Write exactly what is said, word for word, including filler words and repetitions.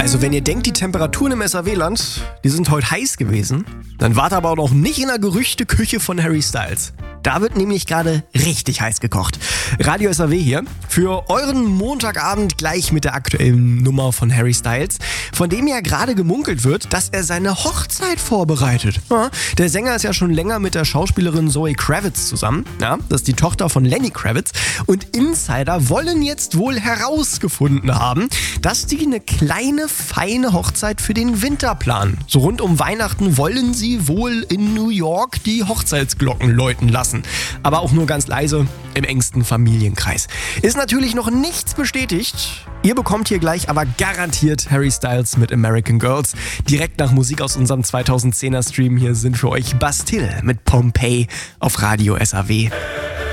Also wenn ihr denkt, die Temperaturen im S A W-Land, die sind heute heiß gewesen, dann wart aber auch noch nicht in der Gerüchteküche von Harry Styles. Da wird nämlich gerade richtig heiß gekocht. Radio S A W hier für euren Montagabend gleich mit der aktuellen Nummer von Harry Styles, von dem ja gerade gemunkelt wird, dass er seine Hochzeit vorbereitet. Ja, der Sänger ist ja schon länger mit der Schauspielerin Zoe Kravitz zusammen. Ja, das ist die Tochter von Lenny Kravitz. Und Insider wollen jetzt wohl herausgefunden haben, dass die eine kleine, feine Hochzeit für den Winter planen. So rund um Weihnachten wollen sie wohl in New York die Hochzeitsglocken läuten lassen. Aber auch nur ganz leise im engsten Familienkreis. Ist natürlich noch nichts bestätigt. Ihr bekommt hier gleich aber garantiert Harry Styles mit American Girls. Direkt nach Musik aus unserem zweitausendzehner Stream hier sind für euch Bastille mit Pompeii auf Radio S A W.